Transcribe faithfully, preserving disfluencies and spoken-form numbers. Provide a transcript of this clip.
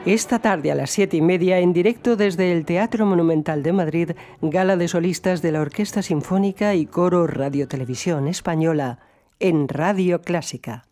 Esta tarde a las siete y media, en directo desde el Teatro Monumental de Madrid, gala de solistas de la Orquesta Sinfónica y Coro Radio Televisión Española en Radio Clásica.